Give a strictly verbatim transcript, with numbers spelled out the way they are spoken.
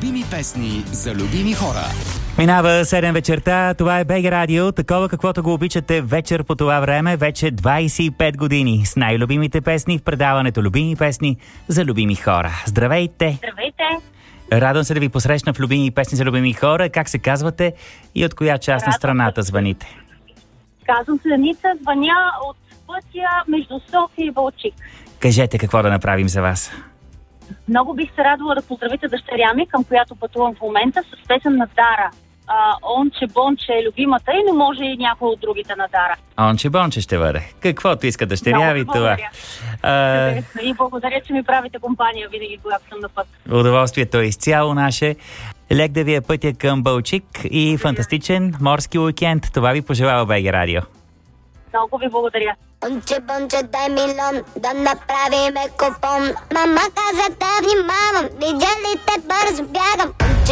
Любими песни за любими хора. Минава седем вечерта, това е БГ Радио, такова каквото го обичате вечер по това време, вече двайсет и пет години с най-любимите песни в предаването Любими песни за любими хора. Здравейте! Здравейте! Радвам се да ви посрещна в Любими песни за любими хора. Как се казвате и от коя част на страната звъните? Казвам се Ница, звъня от пътя между София и Балчик. Кажете какво да направим за вас. Много бих се радвала да поздравите дъщеря ми, към която пътувам в момента, с песен на Дара. А, Онче Бонче е любимата и, но може и някой от другите на Дара. Онче Бонче ще бъде. Каквото иска дъщеря ви това. А... И благодаря, че ми правите компания винаги, когато съм на път. Удоволствието е изцяло наше. Лек да ви е пътя към Балчик и фантастичен морски уикенд. Това ви пожелава БГ Радио. Много ви благодаря. Онче, бонче, дай милион, да направиме купон. Мама каза да внимавам, видя ли те